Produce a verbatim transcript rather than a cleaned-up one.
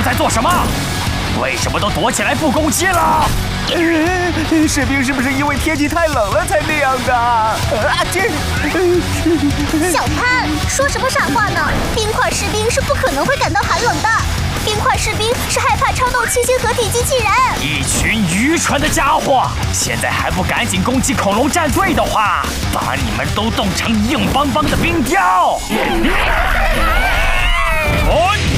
在做什么？为什么都躲起来不攻击了？ 呃，士兵是不是因为天气太冷了才那样的？啊，这…… 小潘，说什么傻话呢？冰块士兵是不可能会感到寒冷的。冰块士兵是害怕超动七星合体机器人。 一群愚蠢的家伙！现在还不赶紧攻击恐龙战队的话，把你们都冻成硬邦邦的冰雕！哦